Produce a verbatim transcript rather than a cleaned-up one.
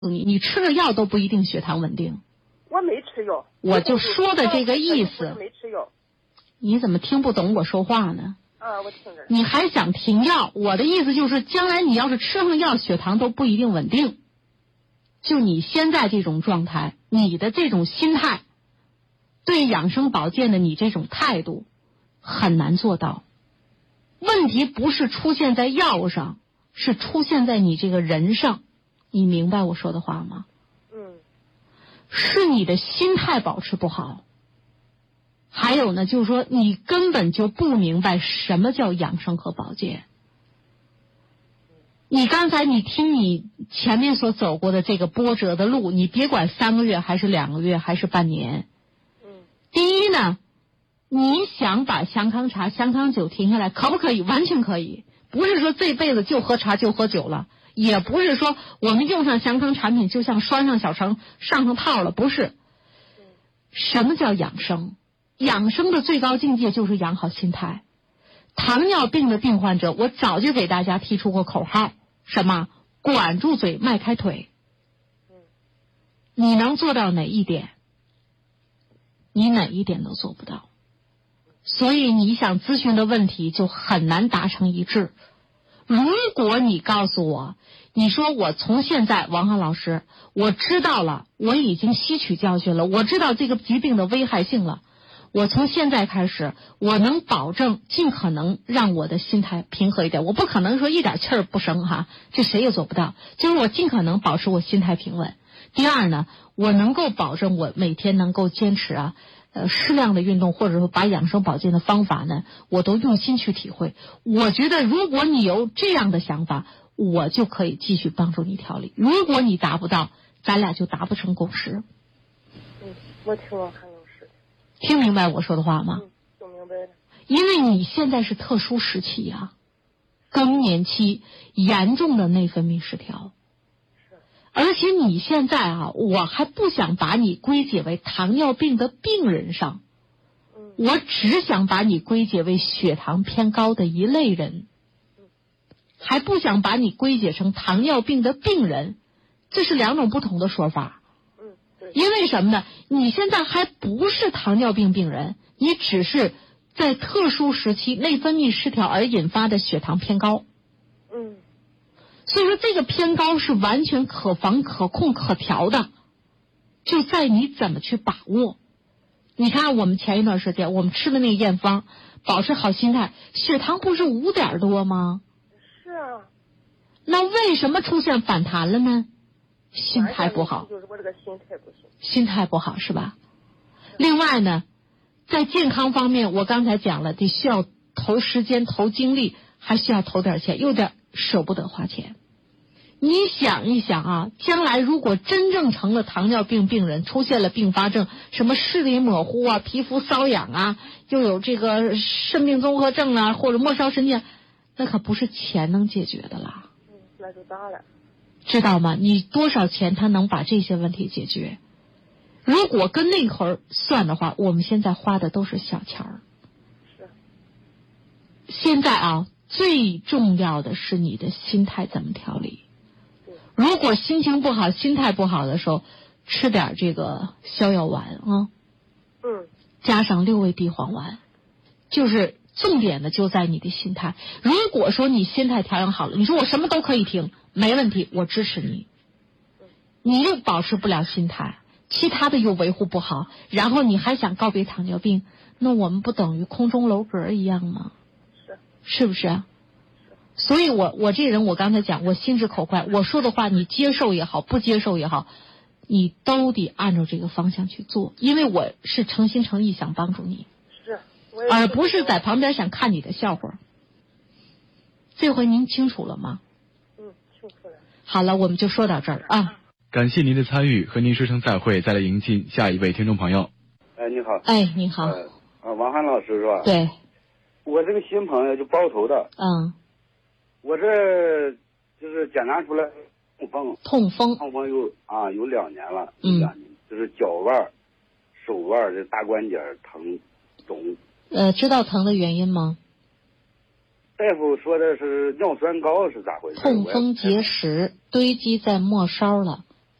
你你吃了药都不一定血糖稳定。 我没吃药。 我就说的这个意思。 没吃药。 你怎么听不懂我说话呢？ 啊，我听着。 你还想停药？我的意思就是，将来你要是吃上药，血糖都不一定稳定。就你现在这种状态，你的这种心态，对养生保健的你这种态度，很难做到。问题不是出现在药上，是出现在你这个人上。你明白我说的话吗？ 嗯。 是你的心态保持不好。还有呢，就是说你根本就不明白什么叫养生和保健。你刚才你听你前面所走过的这个波折的路，你别管三个月还是两个月还是半年。 嗯。 第一呢，你想把香康茶、香康酒停下来，可不可以？完全可以。不是说这辈子就喝茶就喝酒了，也不是说我们用上香康产品就像拴上小绳上上套了，不是。什么叫养生？养生的最高境界就是养好心态。糖尿病的病患者，我早就给大家提出过口号，什么？管住嘴，迈开腿。你能做到哪一点？你哪一点都做不到。所以你想咨询的问题就很难达成一致。如果你告诉我，你说我从现在，王浩老师，我知道了，我已经吸取教训了，我知道这个疾病的危害性了，我从现在开始，我能保证尽可能让我的心态平和一点。我不可能说一点气儿不生哈，这谁也做不到。就是我尽可能保持我心态平稳。第二呢，我能够保证我每天能够坚持啊，呃，适量的运动，或者说把养生保健的方法呢，我都用心去体会。我觉得如果你有这样的想法，我就可以继续帮助你调理。如果你达不到，咱俩就达不成共识。 嗯，我听了韩老师。 听明白我说的话吗？ 嗯，听明白了。 因为你现在是特殊时期啊，更年期，严重的内分泌失调。而且你现在啊，我还不想把你归结为糖尿病的病人上，我只想把你归结为血糖偏高的一类人，还不想把你归结成糖尿病的病人，这是两种不同的说法。 嗯，对。 因为什么呢？你现在还不是糖尿病病人，你只是在特殊时期内分泌失调而引发的血糖偏高。 嗯。 所以说这个偏高是完全可防可控可调的，就在你怎么去把握。你看我们前一段时间我们吃的那个验方，保持好心态，血糖不是五点多吗？ 是啊。 那为什么出现反弹了呢？心态不好。 就是我这个心态不行。 心态不好是吧？另外呢，在健康方面，我刚才讲了，得需要投时间投精力，还需要投点钱，有点舍不得花钱。你想一想啊，将来如果真正成了糖尿病病人，出现了并发症，什么视力模糊啊，皮肤瘙痒啊，又有这个肾病综合症啊，或者末梢神经，那可不是钱能解决的啦。 嗯，那就大了。 知道吗？你多少钱他能把这些问题解决？如果跟那会儿算的话，我们现在花的都是小钱儿。 是。 现在啊，最重要的是你的心态怎么调理。如果心情不好，心态不好的时候，吃点这个逍遥丸啊， 嗯， 加上六味地黄丸，就是重点的就在你的心态。如果说你心态调养好了，你说我什么都可以听，没问题，我支持你。你又保持不了心态，其他的又维护不好，然后你还想告别糖尿病，那我们不等于空中楼阁一样吗？ 是， 是不是啊？所以我我这人我刚才讲，我心直口快，我说的话你接受也好，不接受也好，你都得按照这个方向去做，因为我是诚心诚意想帮助你， 是， 而不是在旁边想看你的笑话。这回您清楚了吗？ 嗯，清楚了。 好了，我们就说到这儿啊。 感谢您的参与，和您说声再会，再来迎接下一位听众朋友。 哎，你好。 哎，你好。 呃，啊，王涵老师是吧？ 对。 我这个新朋友就包头的。 嗯。 我这就是检查出来痛风， 痛风， 痛风有啊有两年了， 嗯， 两年就是脚腕、手腕的大关节疼肿。 呃，知道疼的原因吗？ 大夫说的是尿酸高是咋回事？ 痛风结石堆积在末梢了，